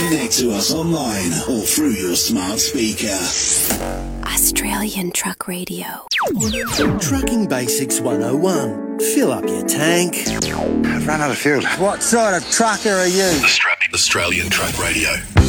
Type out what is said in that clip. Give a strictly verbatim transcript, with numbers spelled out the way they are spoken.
Connect to us online or through your smart speaker. Australian Truck Radio. Trucking Basics one oh one. Fill up your tank. I've run out of fuel. What sort of trucker are you? Australian Truck Radio.